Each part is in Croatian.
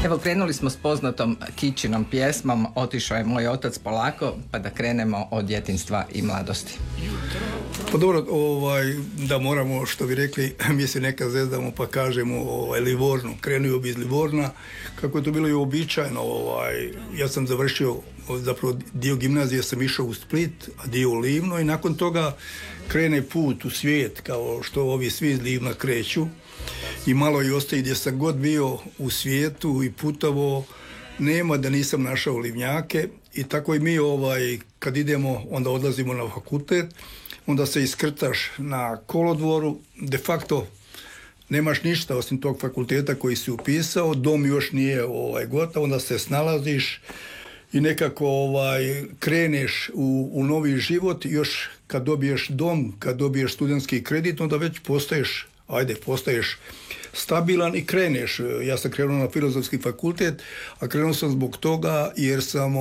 Evo, krenuli smo s poznatom Kičinom pjesmom Otišao je moj otac polako, pa da krenemo od djetinjstva i mladosti. Pa dobro, da moramo, što bi rekli, mi se nekad zezdamo pa kažemo Livorno, krenuo bi iz Livorna, kako je to bilo i uobičajeno. Ja sam završio, zapravo dio gimnazije sam išao u Split, a dio u Livno, i nakon toga krene put u svijet, kao što ovi svi iz Livna kreću, i malo i ostaje gdje sam god bio u svijetu i putovo, nema da nisam našao Livnjake, i tako i mi kad idemo, onda odlazimo na fakultet, onda se iskrtaš na kolodvoru, de facto nemaš ništa osim tog fakulteta koji si upisao, dom još nije gotov, onda se snalaziš i nekako kreneš u novi život. Još kad dobiješ dom, kad dobiješ studentski kredit, onda već postaješ stabilan i kreneš. Ja sam krenuo na filozofski fakultet, a krenuo sam zbog toga jer sam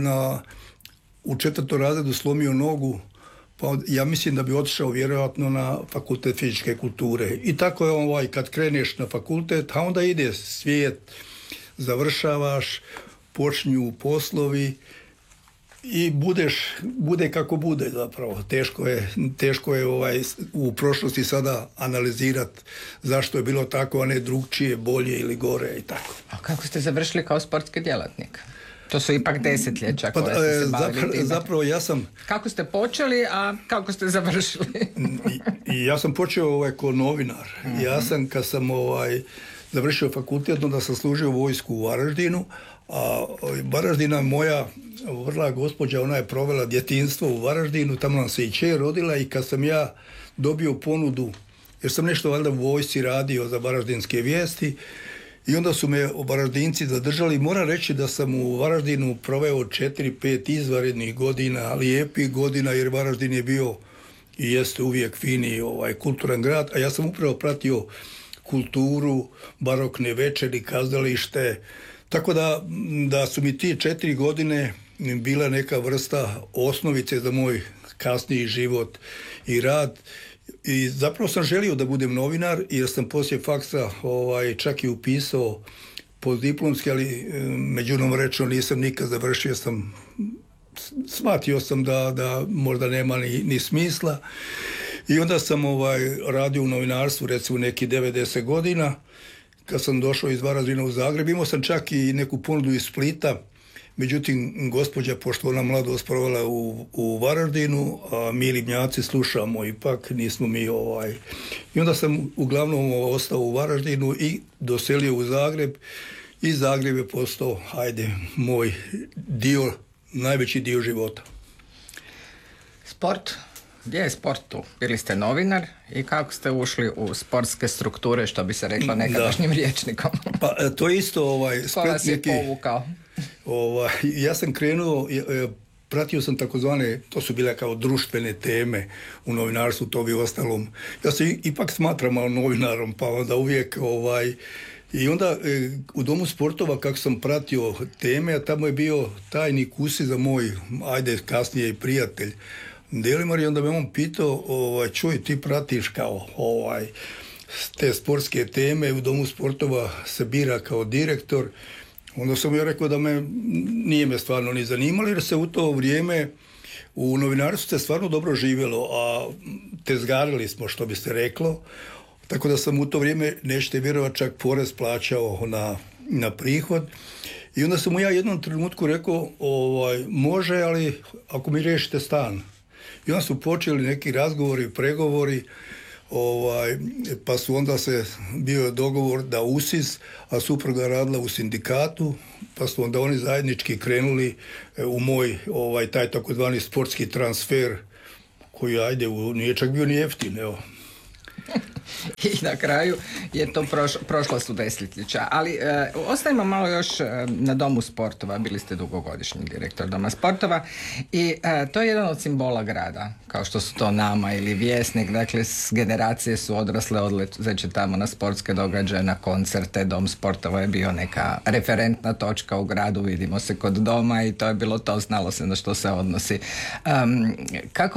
u 4. razredu slomio nogu, pa ja mislim da bi otišao vjerojatno na fakultet fizičke kulture. I tako je kad kreneš na fakultet, a onda ide svijet, završavaš, počinju poslovi i bude kako bude zapravo. Teško je u prošlosti sada analizirati zašto je bilo tako, a ne drugčije, bolje ili gore i tako. A kako ste završili kao sportski djelatnik? To su ipak desetljeća koje ste se bavili time. Zapravo ja sam... Kako ste počeli, a kako ste završili? Ja sam počeo kao novinar. Uh-huh. Ja sam, kad sam završio fakultet, onda sam služio vojsku u Varaždinu, a Varaždina moja vrla gospođa, ona je provela djetinjstvo u Varaždinu, tamo nam se i kćer rodila, i kad sam ja dobio ponudu, jer sam nešto valjda u vojsci radio za varaždinske vijesti, i onda su me Varaždinci zadržali. Moram reći da sam u Varaždinu proveo 4-5 izvanrednih godina, lijepih godina, jer Varaždin je bio i jeste uvijek fini kulturan grad, a ja sam upravo pratio kulturu, barokne večeri, kazalište, tako da su mi ti 4 godine bila neka vrsta osnovice za moj kasniji život i rad. I zapravo sam želio da budem novinar, jer sam poslije faksa čak i upisao postdiplomski, ali međunom rečeno nisam nikad završio. Shvatio sam da možda nema ni smisla, i onda sam radio u novinarstvu recimo neki 90 godina. Kad sam došao iz Varaždina u Zagreb, imao sam čak i neku ponudu iz Splita. Međutim, gospođa, pošto ona mladost provela u Varaždinu, a mi Livnjaci slušamo, ipak nismo mi I onda sam uglavnom ostao u Varaždinu i doselio u Zagreb, i Zagreb je postao, moj najveći dio života. Sport? Gdje je sport tu? Bili ste novinar i kako ste ušli u sportske strukture, što bi se reklo nekadašnjim rječnikom? Pa to je isto Ko vas je povukao? Ja sam krenuo, pratio sam takozvane, to su bile kao društvene teme u novinarstvu, to bi ostalom. Ja se ipak smatram malo novinarom, pa onda uvijek i onda u Domu sportova, kako sam pratio teme, a tamo je bio tajnik Usiza, moj, kasnije i prijatelj Delimar, i onda me on pitao, čuj, ti pratiš kao te sportske teme, u Domu sportova se bira kao direktor. Onda sam ja rekao da nije me stvarno ni zanimalo, jer se u to vrijeme u novinarstvu se stvarno dobro živjelo, a tezgarili smo, što bi se reklo, tako da sam u to vrijeme, nećete vjerovati, čak porez plaćao na prihod. I onda sam mu ja jednom trenutku rekao, može, ali ako mi riješite stan. I onda su počeli neki razgovori, pregovori, pa su onda bio dogovor da USIS, a supruga radila u sindikatu, pa su onda oni zajednički krenuli u moj taj takozvani sportski transfer, koji nije čak bio ni jeftin, evo. I na kraju je to prošlo su desetljeća. Ali ostavimo malo još na Domu sportova. Bili ste dugogodišnji direktor Doma sportova i to je jedan od simbola grada, kao što su to Nama ili Vjesnik. Dakle, generacije su odrasle, odleće tamo na sportske događaje, na koncerte. Dom sportova je bio neka referentna točka u gradu, vidimo se kod doma, i to je bilo to, znalo se na što se odnosi. Kako